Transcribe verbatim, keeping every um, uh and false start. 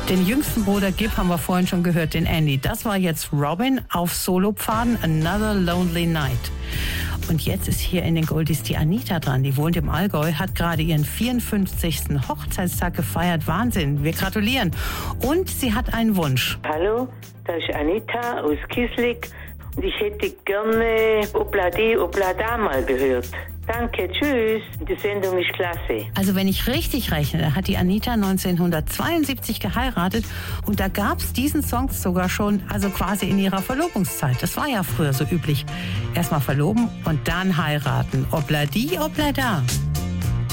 Den jüngsten Bruder Gib haben wir vorhin schon gehört, den Andy. Das war jetzt Robin auf Solopfaden, Another Lonely Night. Und jetzt ist hier in den Goldies die Anita dran. Die wohnt im Allgäu, hat gerade ihren vierundfünfzigsten Hochzeitstag gefeiert. Wahnsinn, wir gratulieren. Und sie hat einen Wunsch. Hallo, da ist Anita aus Kieslig. Und ich hätte gerne Obladi Oblada mal gehört. Danke, tschüss. Die Sendung ist klasse. Also wenn ich richtig rechne, hat die Anita neunzehnhundertzweiundsiebzig geheiratet und da gab es diesen Song sogar schon, also quasi in ihrer Verlobungszeit. Das war ja früher so üblich. Erstmal verloben und dann heiraten. Obladi, oblada.